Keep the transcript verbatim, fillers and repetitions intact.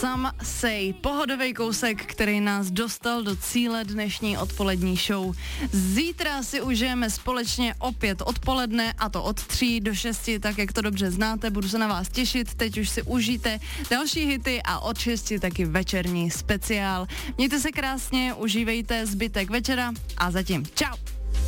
Some Say, pohodový kousek, který nás dostal do cíle dnešní odpolední show. Zítra si užijeme společně opět odpoledne, a to od tří do šesti, tak jak to dobře znáte, budu se na vás těšit, teď už si užijte další hity a od šesti taky večerní speciál. Mějte se krásně, užívejte zbytek večera a zatím čau!